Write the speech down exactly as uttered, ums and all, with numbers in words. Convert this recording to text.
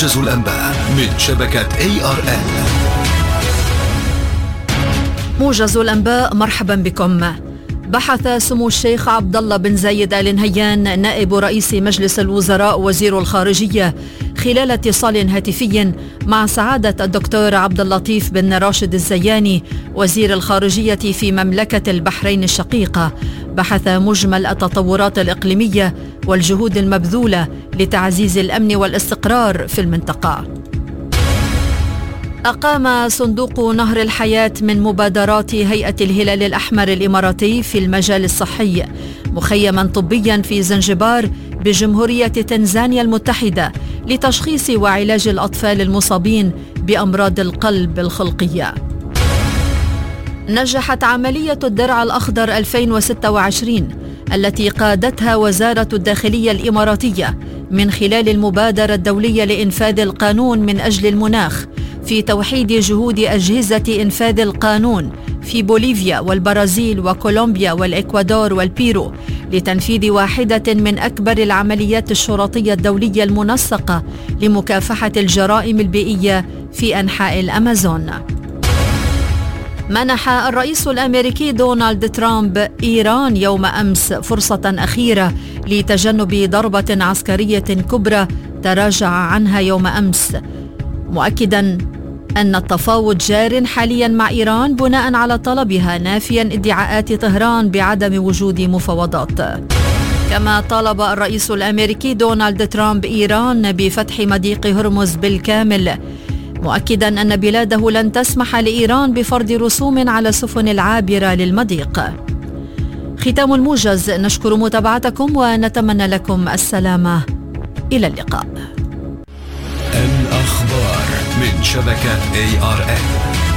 موجز الأنباء من شبكة إيه آر إل. موجز الأنباء، مرحبا بكم. بحث سمو الشيخ عبد الله بن زايد آل نهيان نائب رئيس مجلس الوزراء وزير الخارجية خلال اتصال هاتفي مع سعادة الدكتور عبد اللطيف بن راشد الزياني وزير الخارجية في مملكة البحرين الشقيقة، بحث مجمل التطورات الإقليمية والجهود المبذولة لتعزيز الأمن والاستقرار في المنطقة. أقام صندوق نهر الحياة من مبادرات هيئة الهلال الأحمر الإماراتي في المجال الصحي مخيما طبيا في زنجبار بجمهورية تنزانيا المتحدة لتشخيص وعلاج الأطفال المصابين بأمراض القلب الخلقية. نجحت عملية الدرع الأخضر ألفين وستة وعشرين التي قادتها وزارة الداخلية الإماراتية من خلال المبادرة الدولية لإنفاذ القانون من أجل المناخ في توحيد جهود أجهزة إنفاذ القانون في بوليفيا والبرازيل وكولومبيا والإكوادور والبيرو لتنفيذ واحدة من أكبر العمليات الشرطية الدولية المنسقة لمكافحة الجرائم البيئية في أنحاء الأمازون. منح الرئيس الأمريكي دونالد ترامب إيران يوم أمس فرصة أخيرة لتجنب ضربة عسكرية كبرى تراجع عنها يوم أمس، مؤكدا أن التفاوض جار حاليا مع إيران بناء على طلبها، نافيا ادعاءات طهران بعدم وجود مفاوضات. كما طالب الرئيس الأمريكي دونالد ترامب إيران بفتح مضيق هرمز بالكامل، مؤكدا أن بلاده لن تسمح لإيران بفرض رسوم على السفن العابرة للمضيق. ختام الموجز، نشكر متابعتكم ونتمنى لكم السلامة. إلى اللقاء. الأخبار من شبكة إيه آر إل.